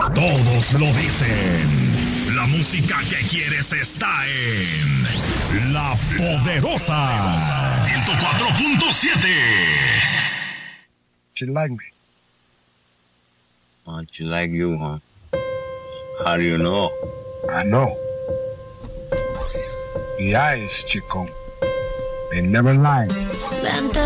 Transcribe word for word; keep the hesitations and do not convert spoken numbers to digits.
Todos lo dicen. La música que quieres está en La Poderosa. ciento cuatro punto siete. She like me. Oh, she like you, huh? How do you know? I know. The eyes, chico. They never lie.